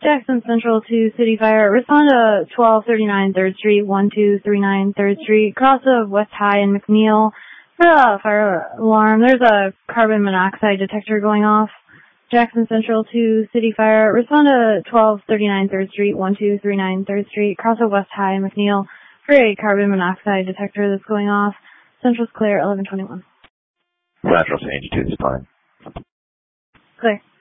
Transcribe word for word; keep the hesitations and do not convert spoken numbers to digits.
Jackson Central to City Fire. Respond to twelve thirty-nine third Street, one two three nine third Street, cross of West High and McNeil. For the fire alarm, there's a carbon monoxide detector going off. Jackson Central to City Fire. Respond to twelve thirty-nine third Street, one two three nine third Street, cross of West High and McNeil for a carbon monoxide detector that's going off. Central's clear, eleven twenty-one. Central, Saint two is fine. Clear.